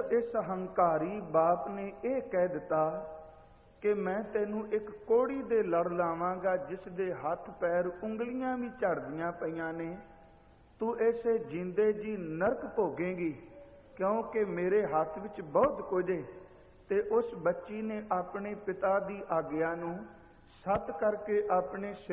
इस हंकारी बाप ने यह कह दिता कि मैं तैनू एक कोड़ी दे लड़ लावांगा जिस दे हथ पैर उंगलियां भी झड़दियां पईयां ने। तू ऐसे जींदे जी नरक भोगेंगी, क्योंकि मेरे हाथ विच बहुत कुछ है। ते उस बच्ची ने अपने पिता दी आग्या नू सत करके अपने